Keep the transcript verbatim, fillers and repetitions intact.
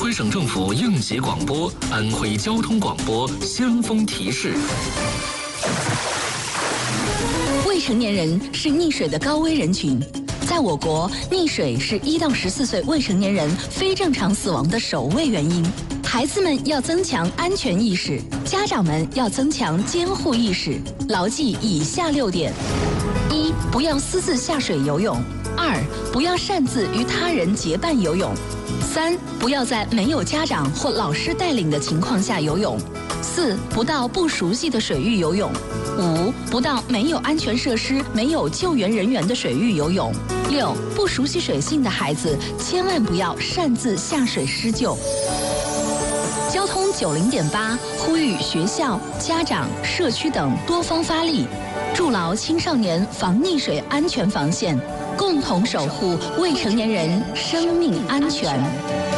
徽省政府应急广播，安徽交通广播先锋提示。 未成年人是溺水的高危人群。在我国，溺水是一到十四岁未成年人非正常死亡的首位原因。孩子们要增强安全意识，家长们要增强监护意识，牢记以下六点：一、不要私自下水游泳；二、不要擅自与他人结伴游泳；三、不要在没有家长或老师带领的情况下游泳；四、不到不熟悉的水域游泳；五、不到没有安全设施、没有救援人员的水域游泳；六、不熟悉水性的孩子千万不要擅自下水施救。交通九零点八呼吁学校、家长、社区等多方发力，筑牢青少年防溺水安全防线，共同守护未成年人生命安全。